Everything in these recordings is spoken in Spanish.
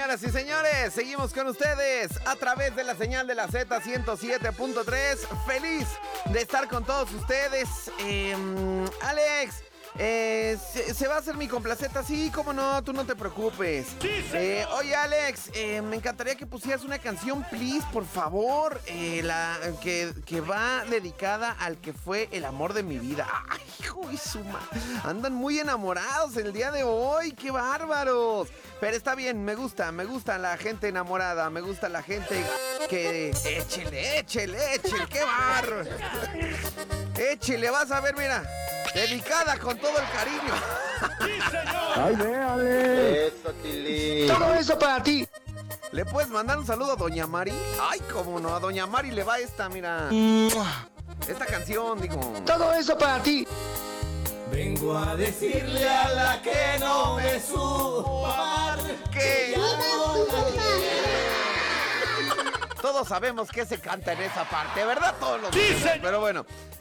Señoras y señores, seguimos con ustedes a través de la señal de la Z107.3. Feliz de estar con todos ustedes. Alex, se va a hacer mi complaceta, sí, cómo no, tú no te preocupes. Oye, Alex, me encantaría que pusieras una canción, please, por favor, que va dedicada al que fue el amor de mi vida. Ay, hijo de su madre, andan muy enamorados el día de hoy, qué bárbaros. Pero está bien, me gusta la gente enamorada, me gusta la gente que... Échele, qué bárbaro. Échele, vas a ver, mira. Dedicada con todo el cariño. ¡Sí, señor! ¡Ay, véale! Eso, Tilín. Todo eso para ti. ¿Le puedes mandar un saludo a Doña Mari? Ay, cómo no, a Doña Mari le va esta, mira. Esta canción, digo. Todo eso para ti. Vengo a decirle a la que no me supo amar que ya no la quiero. Todos sabemos que se canta en esa parte, ¿verdad? Todos los ¡Sí, días. señor! Pero bueno,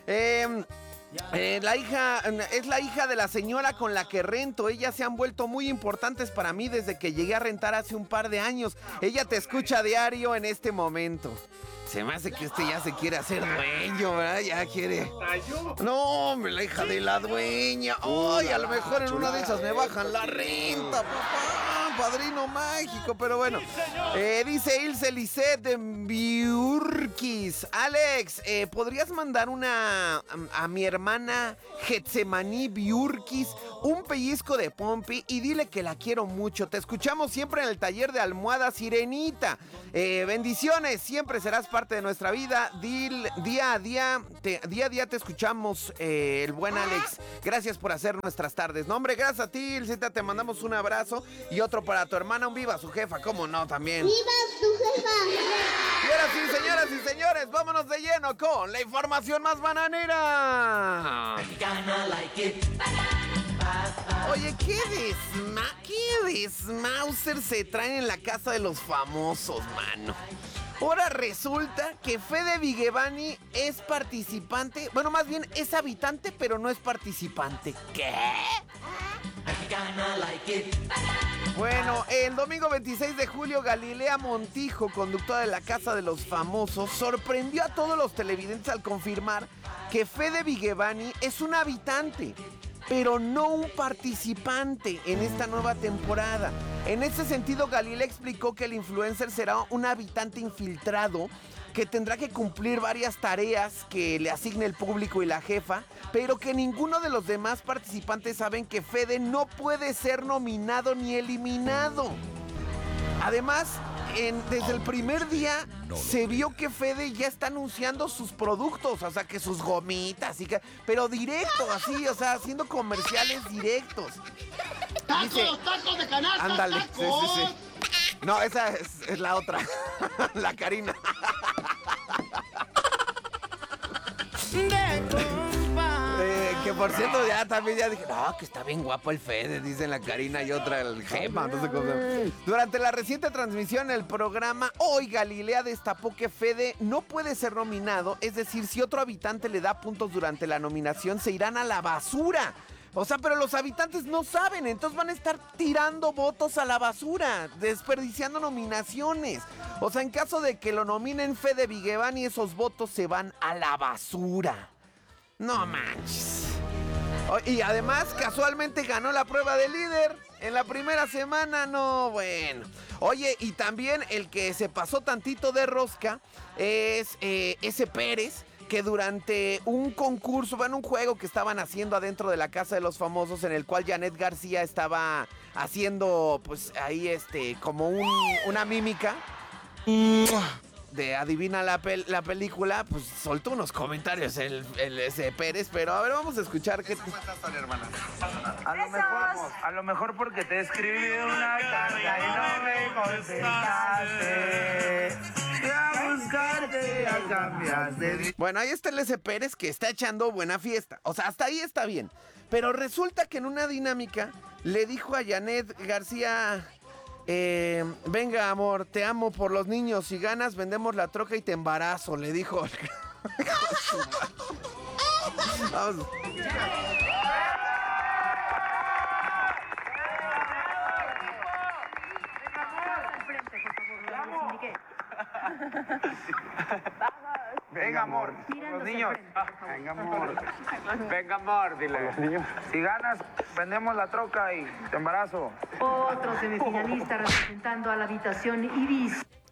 la hija es la hija de la señora con la que rento. Ellas se han vuelto muy importantes para mí desde que llegué a rentar hace un par de años. Ella te escucha a diario en este momento. Se me hace que ya se quiere hacer dueño, ¿verdad? Ya quiere. No, hombre, la hija de la dueña. Ay, a lo mejor en una de esas me bajan la renta, papá. Padrino mágico, pero bueno. Dice Ilse Lisset de Biurquis. Alex, ¿podrías mandar a mi hermana Getsemaní Biurquis un pellizco de Pompi y dile que la quiero mucho? Te escuchamos siempre en el taller de almohada Sirenita. Bendiciones, siempre serás parte de nuestra vida. Día a día te escuchamos, el buen Alex. Gracias por hacer nuestras tardes. No, hombre, gracias a ti, Ilseta, te mandamos un abrazo y otro para tu hermana, un viva su jefa, cómo no, también. ¡Viva su jefa! Y ahora sí, señoras y señores, vámonos de lleno con la información más bananera. Oye, ¿qué desmauser se traen en la casa de los famosos, mano? Ahora resulta que Fede Vigevani es participante, bueno, más bien es habitante, pero no es participante. ¿Qué? Bueno, el domingo 26 de julio, Galilea Montijo, conductora de la Casa de los Famosos, sorprendió a todos los televidentes al confirmar que Fede Vigevani es un habitante, pero no un participante en esta nueva temporada. En ese sentido, Galilea explicó que el influencer será un habitante infiltrado que tendrá que cumplir varias tareas que le asigne el público y la jefa, pero que ninguno de los demás participantes saben que Fede no puede ser nominado ni eliminado. Además, desde el primer día se vio que Fede ya está anunciando sus productos, o sea, que sus gomitas, pero directo, así, o sea, haciendo comerciales directos. ¡Tacos, tacos de canasta! Ándale, ¡Tacos! sí. No, esa es la otra, la Karina. Que por cierto, ya también ya dije, no, que está bien guapo el Fede, dicen la Karina y otra el Gema, no sé cómo. Durante la reciente transmisión del programa, hoy Galilea destapó que Fede no puede ser nominado, es decir, si otro habitante le da puntos durante la nominación, se irán a la basura. O sea, pero los habitantes no saben, entonces van a estar tirando votos a la basura, desperdiciando nominaciones. O sea, en caso de que lo nominen Fede Vigevani, esos votos se van a la basura. No manches. Y además, casualmente ganó la prueba de líder en la primera semana, no, bueno. Oye, y también el que se pasó tantito de rosca es ese Pérez, que durante un concurso, bueno, un juego que estaban haciendo adentro de la Casa de los Famosos, en el cual Janet García estaba haciendo, pues, ahí, como una mímica de adivina la película, pues soltó unos comentarios ese Pérez, pero a ver, vamos a escuchar qué... hermana. A lo mejor porque te escribí una carta y no me contestaste. Fui a buscarte, a cambiaste. Bueno, ahí está el ese Pérez que está echando buena fiesta. O sea, hasta ahí está bien. Pero resulta que en una dinámica le dijo a Janet García... venga, amor, te amo por los niños. Si ganas, vendemos la troca y te embarazo, le dijo. Vamos. Venga, amor. Los niños. Venga, amor. Venga, amor, dile. Los niños. Si ganas, vendemos la troca y te embarazo. Otro semifinalista representando a la habitación Ibis.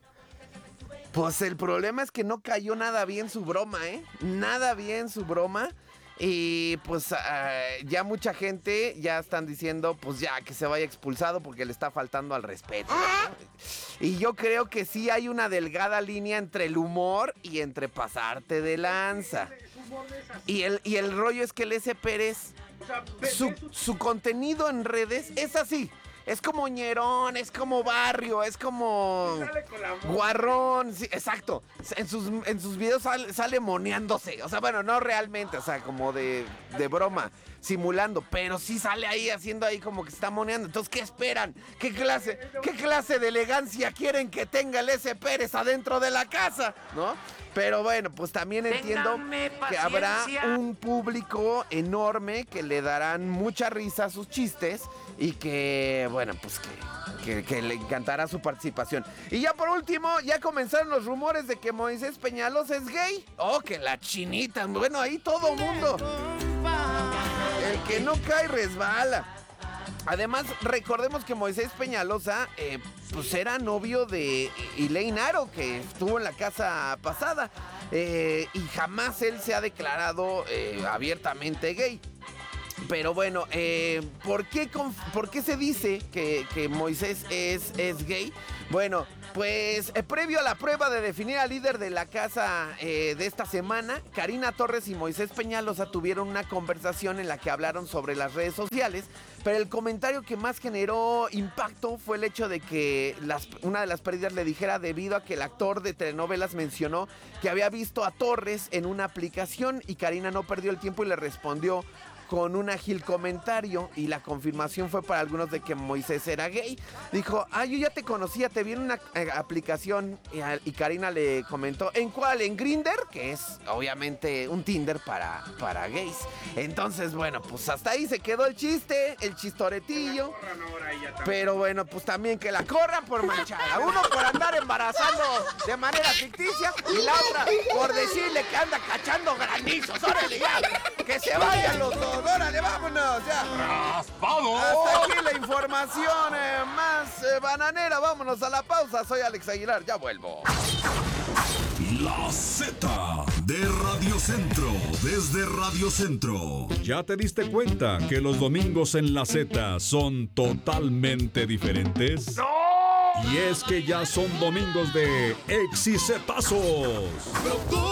Pues el problema es que no cayó nada bien su broma, ¿eh? Nada bien su broma. Y pues ya mucha gente ya están diciendo pues ya que se vaya expulsado porque le está faltando al respeto, ¿no? Y yo creo que sí hay una delgada línea entre el humor y entre pasarte de lanza. Y el rollo es que el S. Pérez, su contenido en redes es así. Es como ñerón, es como barrio, es como guarrón, sí, exacto. En sus videos sale moneándose, o sea, bueno, no realmente, o sea, como de broma, simulando, pero sí sale ahí haciendo ahí como que está moneando. Entonces, ¿qué esperan? ¿Qué clase de elegancia quieren que tenga el S. Pérez adentro de la casa? ¿No? Pero bueno, pues también entiendo que habrá un público enorme que le darán mucha risa a sus chistes y que, bueno, pues que le encantará su participación. Y ya por último, ya comenzaron los rumores de que Moisés Peñalosa es gay. Oh, que la chinita. Bueno, ahí todo mundo. El que no cae resbala. Además, recordemos que Moisés Peñalosa, pues era novio de Elaine Aro, que estuvo en la casa pasada. Y jamás él se ha declarado abiertamente gay. Pero bueno, ¿por qué se dice que Moisés es gay? Bueno, pues previo a la prueba de definir al líder de la casa de esta semana, Karina Torres y Moisés Peñalosa tuvieron una conversación en la que hablaron sobre las redes sociales, pero el comentario que más generó impacto fue el hecho de que una de las pérdidas le dijera debido a que el actor de telenovelas mencionó que había visto a Torres en una aplicación y Karina no perdió el tiempo y le respondió con un ágil comentario y la confirmación fue para algunos de que Moisés era gay. Dijo, yo ya te conocía, te vi en una aplicación y Karina le comentó, ¿en cuál? En Grindr, que es obviamente un Tinder para gays. Entonces, bueno, pues hasta ahí se quedó el chiste, el chistoretillo. Pero bueno, pues también que la corran por manchada. Uno por andar embarazando de manera ficticia y la otra por decirle que anda cachando granizos. ¡Órale ya! ¡Que se vayan los dos! ¡Órale, vámonos! ¡Ya! ¡Raspado! Hasta aquí la información más bananera. Vámonos a la pausa. Soy Alex Aguilar. Ya vuelvo. La Z de Radio Centro, desde Radio Centro. ¿Ya te diste cuenta que los domingos en la Z son totalmente diferentes? ¡No! Y es que ya son domingos de exicetazos.